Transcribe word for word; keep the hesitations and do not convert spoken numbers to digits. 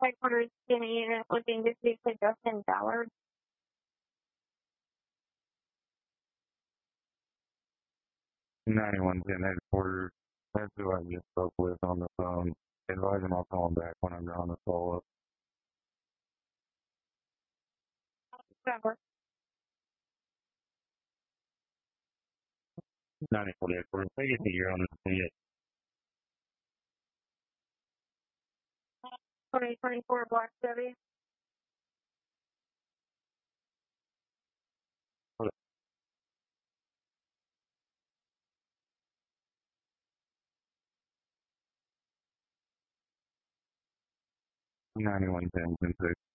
Headquarters Jimmy unit looking to speak to Justin Ballard. ninety-one ten headquarters. That's who I just spoke with on the phone. Advise him I'll call him back when I'm done the follow up. Whatever. ninety-four headquarters. Take it to your own affiliate. twenty twenty-four Black Chevy. ninety-one ten ten six.